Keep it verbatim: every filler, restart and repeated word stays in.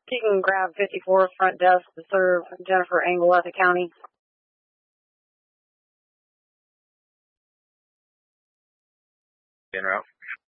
You can grab fifty-four front desk to serve Jennifer Engel at the county. En route.